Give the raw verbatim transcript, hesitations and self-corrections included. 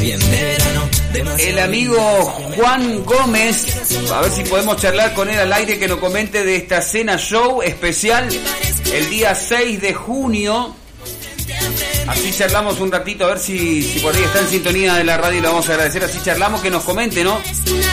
bien de verano. El amigo Juan Gómez, a ver si podemos charlar con él al aire, que nos comente de esta cena show especial el día seis de junio. Así charlamos un ratito, a ver si, si por ahí está en sintonía de la radio y le vamos a agradecer. Así charlamos, que nos comente, ¿no?